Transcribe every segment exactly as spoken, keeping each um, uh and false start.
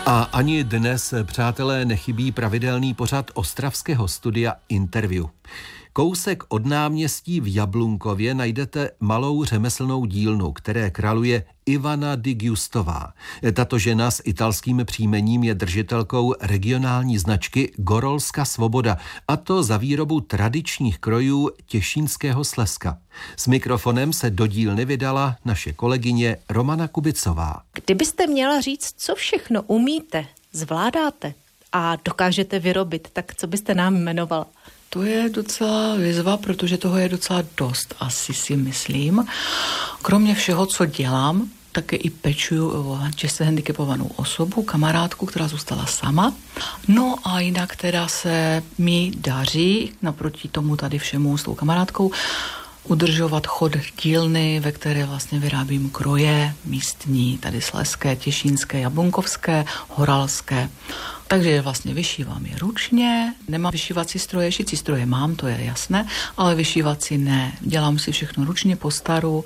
A ani dnes, přátelé, nechybí pravidelný pořad ostravského studia Interview. Kousek od náměstí v Jablunkově najdete malou řemeslnou dílnu, které kraluje Ivana Di Giustová. Tato žena s italským příjmením je držitelkou regionální značky Gorolska Svoboda, a to za výrobu tradičních krojů těšínského Slezska. S mikrofonem se do dílny vydala naše kolegyně Romana Kubicová. Kdybyste měla říct, co všechno umíte, zvládáte a dokážete vyrobit, tak co byste nám jmenovala? To je docela výzva, protože toho je docela dost, asi si myslím. Kromě všeho, co dělám, také i pečuju o těžce handicapovanou osobu, kamarádku, která zůstala sama. No a jinak teda se mi daří, naproti tomu tady všemu s tou kamarádkou, udržovat chod dílny, ve které vlastně vyrábím kroje místní, tady slezské, těšínské, jablunkovské, horalské. Takže vlastně vyšívám je ručně, nemám vyšívací stroje, šicí stroje mám, to je jasné, ale vyšívací ne. Dělám si všechno ručně po staru.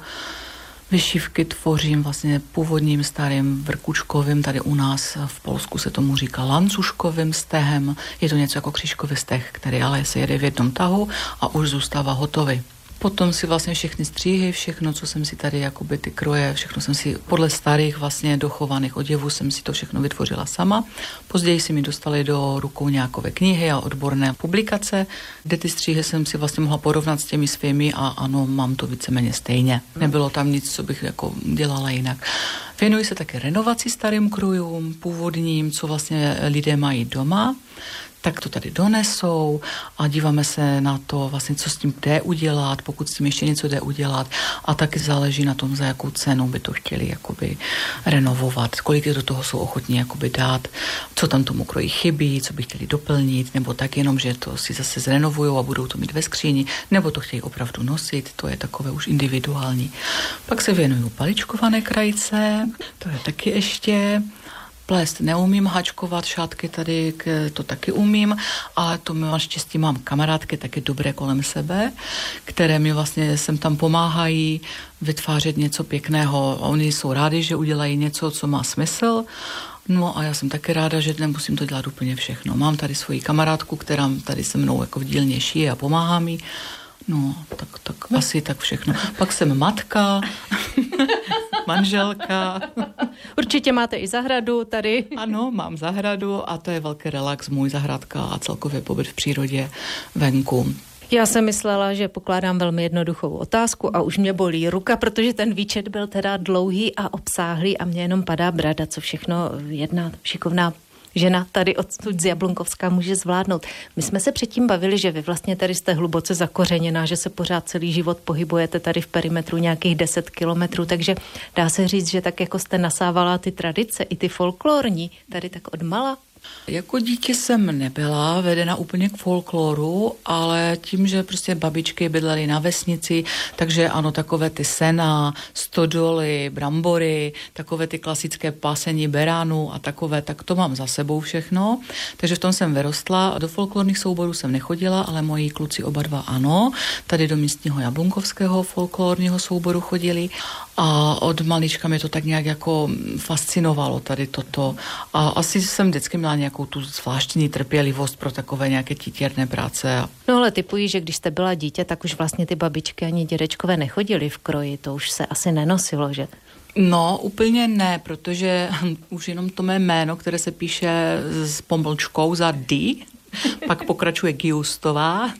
Vyšívky tvořím vlastně původním starým vrkučkovým, tady u nás v Polsku se tomu říká lancuškovým stehem. Je to něco jako křížkový steh, který ale se jede v jednom tahu a už zůstává hotový. Potom si vlastně všechny stříhy, všechno, co jsem si tady, jakoby ty kroje, všechno jsem si podle starých vlastně dochovaných oděvů jsem si to všechno vytvořila sama. Později si mi dostali do rukou nějakové knihy a odborné publikace, kde ty stříhy jsem si vlastně mohla porovnat s těmi svými a ano, mám to víceméně stejně. Nebylo tam nic, co bych jako dělala jinak. Věnuji se také renovaci starým krojům, původním, co vlastně lidé mají doma. Tak to tady donesou a díváme se na to, vlastně, co s tím jde udělat, pokud s tím ještě něco jde udělat. A taky záleží na tom, za jakou cenu by to chtěli jakoby renovovat, kolik do toho jsou ochotní jakoby dát, co tam tomu kroji chybí, co by chtěli doplnit, nebo tak jenom, že to si zase zrenovujou a budou to mít ve skříni, nebo to chtějí opravdu nosit, to je takové už individuální. Pak se věnuju paličkované krajice, to je taky ještě... Plést neumím, hačkovat šátky tady, to taky umím, ale to mi naštěstí mám kamarádky taky dobré kolem sebe, které mi vlastně sem tam pomáhají vytvářet něco pěkného. Oni jsou rádi, že udělají něco, co má smysl. No a já jsem taky ráda, že nemusím to dělat úplně všechno. Mám tady svoji kamarádku, která tady se mnou jako v dílně šije a pomáhá mi. No, tak, tak no. Asi tak všechno. Pak jsem matka, manželka. Určitě máte i zahradu tady. Ano, mám zahradu a to je velký relax, můj zahradka a celkově pobyt v přírodě venku. Já jsem myslela, že pokládám velmi jednoduchou otázku a už mě bolí ruka, protože ten výčet byl teda dlouhý a obsáhlý a mě jenom padá brada, co všechno jedna šikovná žena tady odsud z Jablunkovska může zvládnout. My jsme se předtím bavili, že vy vlastně tady jste hluboce zakořeněná, že se pořád celý život pohybujete tady v perimetru nějakých deset kilometrů, takže dá se říct, že tak jako jste nasávala ty tradice, i ty folklorní, tady tak odmala. Jako dítě jsem nebyla vedena úplně k folkloru, ale tím, že prostě babičky bydlely na vesnici, takže ano, takové ty sena, stodoly, brambory, takové ty klasické pásení beránů a takové, tak to mám za sebou všechno. Takže v tom jsem vyrostla. Do folklorních souborů jsem nechodila, ale moji kluci oba dva ano. Tady do místního jablunkovského folklorního souboru chodili a od malička mě to tak nějak jako fascinovalo tady toto. A asi jsem vždycky měla nějakou tu zvláštní trpělivost pro takové nějaké titěrné práce. No ale typuji, že když jste byla dítě, tak už vlastně ty babičky ani dědečkové nechodili v kroji, to už se asi nenosilo, že? No, úplně ne, protože už jenom to mé jméno, které se píše s pomlčkou za D, pak pokračuje Giustová,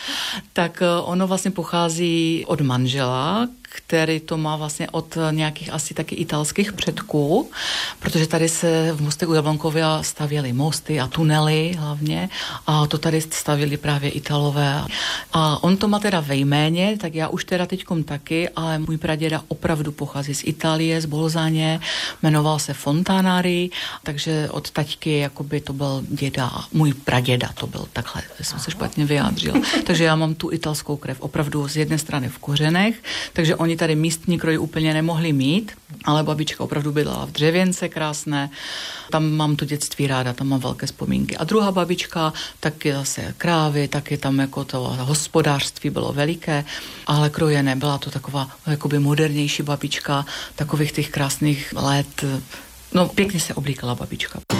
tak ono vlastně pochází od manžela, který to má vlastně od nějakých asi taky italských předků, protože tady se v Mostech u Jablunkově stavěly mosty a tunely hlavně a to tady stavěli právě Italové. A on to má teda ve jméně, tak já už teda teďkom taky, ale můj praděda opravdu pochází z Itálie, z Bolzaně, jmenoval se Fontanari, takže od taťky jakoby to byl děda, můj praděda to byl, takhle jsem se špatně vyjádřil. Takže já mám tu italskou krev opravdu z jedné strany v kořenech, takže oni tady místní kroj úplně nemohli mít, ale babička opravdu bydlela v dřevěnce krásné. Tam mám to dětství ráda, tam mám velké vzpomínky. A druhá babička, taky zase krávy, taky tam jako to hospodářství bylo veliké, ale kroje nebyla to taková jakoby modernější babička, takových těch krásných let. No, pěkně se oblíkala babička.